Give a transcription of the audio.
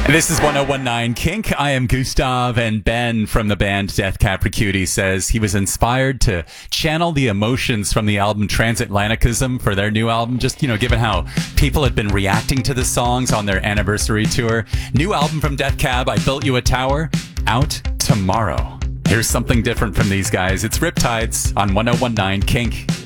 This is 1019 Kink. I am Gustav, and Ben from the band Death Cab for Cutie says he was inspired to channel the emotions from the album Transatlanticism for their new album, just, given how people had been reacting to the songs on their anniversary tour. New album from Death Cab, I Built You a Tower, out tomorrow. Here's something different from these guys. It's Riptides on 1019 Kink.